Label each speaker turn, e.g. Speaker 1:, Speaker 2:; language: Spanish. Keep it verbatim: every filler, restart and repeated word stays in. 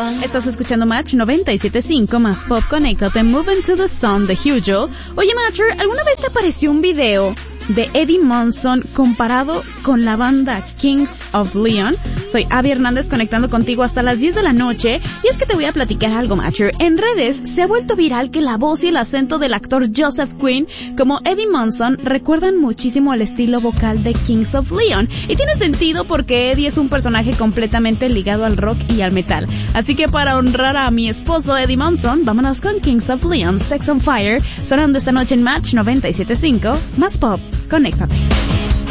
Speaker 1: Estás escuchando Match noventa y siete punto cinco más Pop. Conéctate, Moving to the Sun de Hugo. Oye, Matcher, ¿alguna vez te apareció un video de Eddie Monson comparado con la banda Kings of Leon? Soy Abby Hernández conectando contigo hasta las diez de la noche, y es que te voy a platicar algo, Matcher. En redes se ha vuelto viral que la voz y el acento del actor Joseph Quinn como Eddie Monson recuerdan muchísimo el estilo vocal de Kings of Leon, y tiene sentido porque Eddie es un personaje completamente ligado al rock y al metal. Así que para honrar a mi esposo Eddie Monson, vámonos con Kings of Leon, Sex on Fire, sonando esta noche en Match noventa y siete punto cinco más Pop. Conéctate.